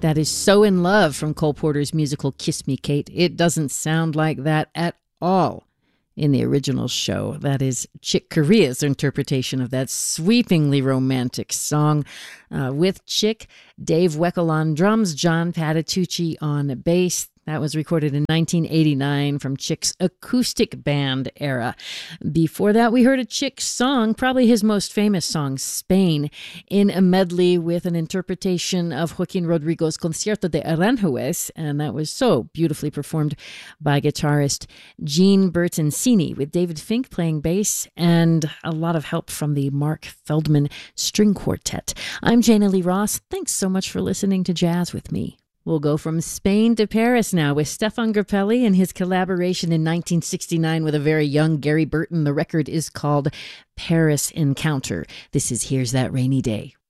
That is So in Love from Cole Porter's musical Kiss Me, Kate. It doesn't sound like that at all in the original show. That is Chick Corea's interpretation of that sweepingly romantic song with Chick, Dave Weckl on drums, John Patitucci on bass. That was recorded in 1989 from Chick's acoustic band era. Before that, we heard a Chick song, probably his most famous song, Spain, in a medley with an interpretation of Joaquin Rodrigo's Concierto de Aranjuez, and that was so beautifully performed by guitarist Gene Bertoncini, with David Fink playing bass and a lot of help from the Mark Feldman String Quartet. I'm Jana Lee Ross. Thanks so much for listening to Jazz with me. We'll go from Spain to Paris now with Stefan Grappelli and his collaboration in 1969 with a very young Gary Burton. The record is called Paris Encounter. This is Here's That Rainy Day.